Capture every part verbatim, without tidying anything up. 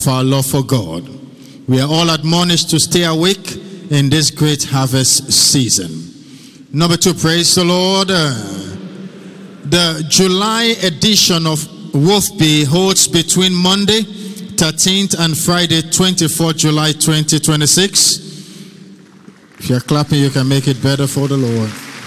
For our love for God. We are all admonished to stay awake in this great harvest season. Number two, praise the Lord. Uh, the July edition of Wolfby holds between Monday thirteenth and Friday twenty-fourth July twenty twenty-six. If you're clapping, you can make it better for the Lord.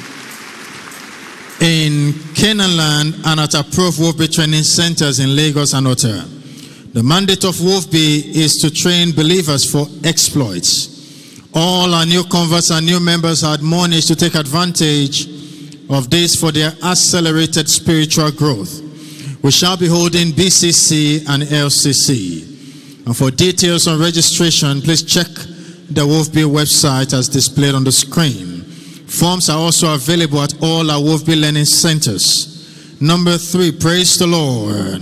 In Canaan Land and at approved Wolfby training centers in Lagos and Ottawa. The mandate of Wolfby is to train believers for exploits. All our new converts and new members are admonished to take advantage of this for their accelerated spiritual growth. We shall be holding B C C and L C C. And for details on registration, please check the Wolfby website as displayed on the screen. Forms are also available at all our Wolfby learning centers. Number three, praise the Lord.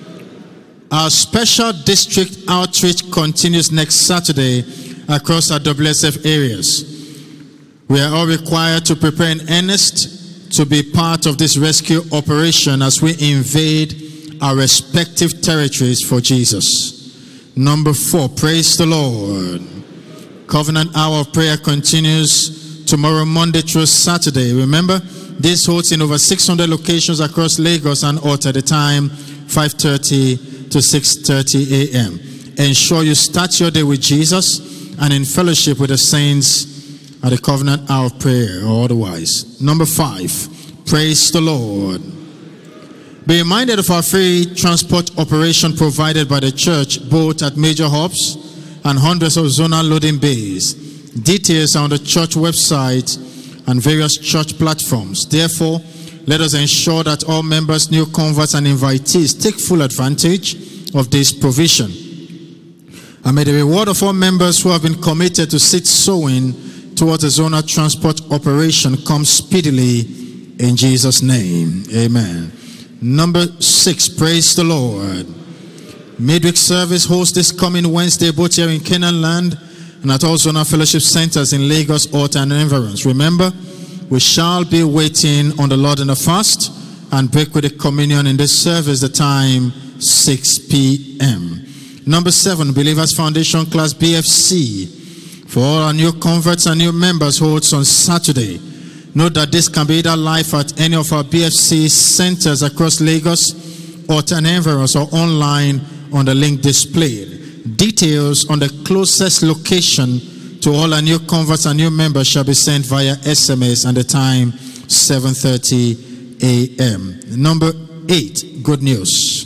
Our special district outreach continues next Saturday across our W S F areas. We are all required to prepare in earnest to be part of this rescue operation as we invade our respective territories for Jesus. Number four, praise the Lord. Covenant Hour of Prayer continues tomorrow, Monday through Saturday. Remember, this holds in over six hundred locations across Lagos and Ottawa at the time five thirty to six thirty a.m. Ensure you start your day with Jesus and in fellowship with the saints at the Covenant Hour of Prayer or otherwise. Number five, praise the Lord. Be reminded of our free transport operation provided by the church, both at major hubs and hundreds of zonal loading bays. Details are on the church website and various church platforms. Therefore, let us ensure that all members, new converts, and invitees take full advantage of this provision. And may the reward of all members who have been committed to seed sowing towards the zonal transport operation come speedily in Jesus' name. Amen. Number six, praise the Lord. Midweek service hosts this coming Wednesday, both here in Canaan Land and at all zonal fellowship centers in Lagos, Ottawa, and environs. Remember, we shall be waiting on the Lord in the fast and break with the communion in this service, the time six p.m. Number seven, Believers Foundation Class B F C for all our new converts and new members holds on Saturday. Note that this can be either live at any of our B F C centers across Lagos, Ottawa, and environs, or online on the link displayed. Details on the closest location to all our new converts and new members shall be sent via S M S and the time seven thirty a.m. Number eight, good news.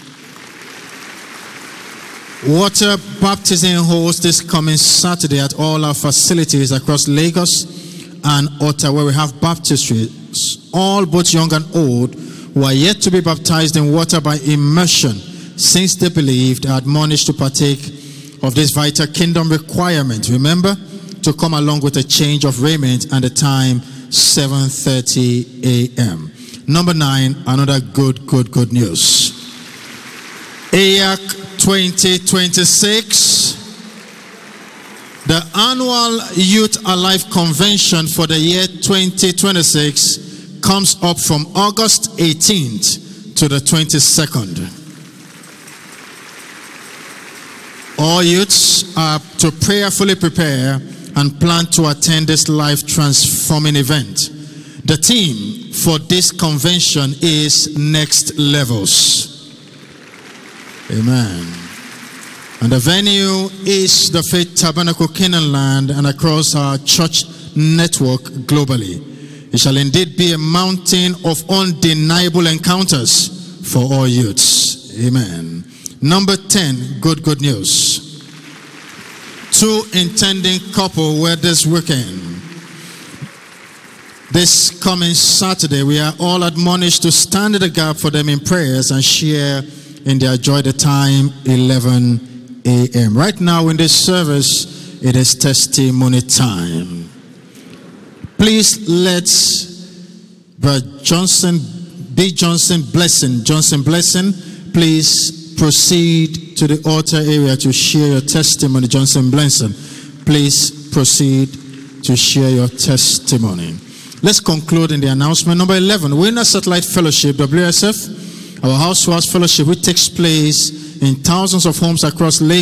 Water baptism holds this coming Saturday at all our facilities across Lagos and Ottawa, where we have baptistries. All, both young and old, who are yet to be baptized in water by immersion, since they believed, are admonished to partake of this vital kingdom requirement. Remember to come along with a change of raiment and the time seven thirty a.m. Number nine, another good, good, good news. A Y A C twenty twenty-six, the annual Youth Alive Convention for the year twenty twenty-six comes up from August eighteenth to the twenty-second. All youths are to prayerfully prepare and plan to attend this life-transforming event. The theme for this convention is Next Levels. Amen. And the venue is the Faith Tabernacle Canaan Land and across our church network globally. It shall indeed be a mountain of undeniable encounters for all youths. Amen. Number ten, good, good news. Two intending couple were this weekend. This coming Saturday, we are all admonished to stand in the gap for them in prayers and share in their joy. The time eleven a.m. Right now in this service, it is testimony time. Please let's Brother Johnson, B. Johnson Blessing, Johnson Blessing, please proceed to the altar area to share your testimony. Johnson Blessing, please proceed to share your testimony. Let's conclude in the announcement. Number eleven, Winner Satellite Fellowship, W S F, our house to house fellowship, which takes place in thousands of homes across Lagos